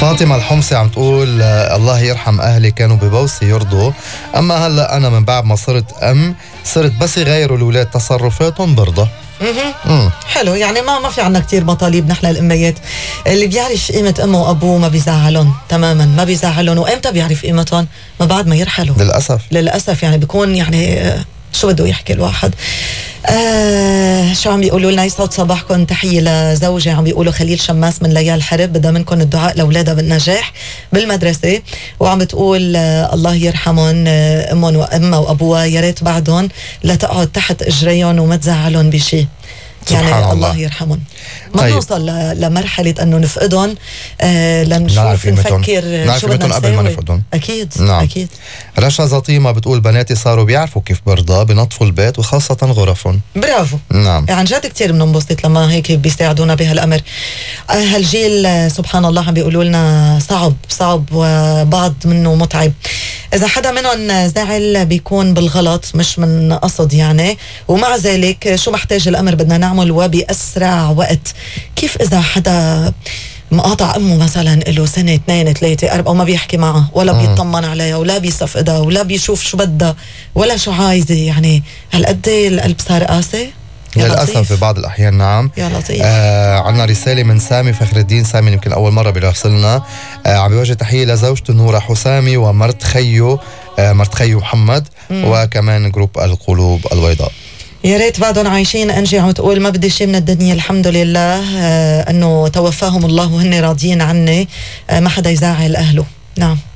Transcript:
فاطمة الحمصي عم تقول الله يرحم أهلي كانوا ببوسي يرضوا، أما هلأ أنا من بعد ما صرت صرت بس يغيروا الأولاد تصرفاتهم برضه. حلو، يعني ما في عنا كتير مطالب نحن الأميات. اللي بيعرف قيمة أمه وأبوه ما بيزعلهم تماما، ما بيزعلهم. وإمتى بيعرف قيمتهم؟ ما بعد ما يرحلوا للأسف يعني بيكون يعني شو بده يحكي الواحد. شو عم بيقولوا لنا؟ يسعد صباحكم، تحية لزوجي عم بيقولوا خليل شماس من ليال حرب، بدها منكم الدعاء لأولادها بالنجاح بالمدرسة. وعم بتقول الله يرحمهم أمها وأبوها، يا ريت بعدهم لا تقعد تحت إجريهم وما تزعلهم بشي. يعني الله يرحمهم. ما نوصل لمرحلة أنه نفقدهم، لنشوف نفكر شو بدنا قبل ما نفقدهم. أكيد نعم. أكيد. رشا زطيمة بتقول بناتي صاروا بيعرفوا كيف برضى بنظفوا البيت وخاصة غرفهم. برافو. نعم. عن جد كتير بننبسط لما هيك بيساعدونا بهالأمر. هالجيل سبحان الله عم بيقولوا لنا صعب وبعض منه متعب. إذا حدا منهم زعل بيكون بالغلط مش من قصد يعني، ومع ذلك شو محتاج الأمر بدنا نعمل وبأسرع وقت. كيف إذا حدا مقاطع أمه مثلا له سنة 2 3 4 وما بيحكي معها ولا بيطمن عليها ولا بيصفقدها ولا بيشوف شو بدها ولا شو عايزة، يعني هالقد القلب صار قاسي للأسف في بعض الأحيان. نعم. يا لطيف. عنا رسالة من سامي فخر الدين. سامي يمكن أول مرة بيراسلنا. عم بيوجه تحية لزوجته نورة حسامي ومرت خيو محمد وكمان جروب القلوب البيضاء. يا ريت بعدهم عايشين. أنجي عم تقول ما بدي شيء من الدنيا الحمد لله أنه توفاهم الله وهن راضيين عني، ما حدا يزعل أهله. نعم.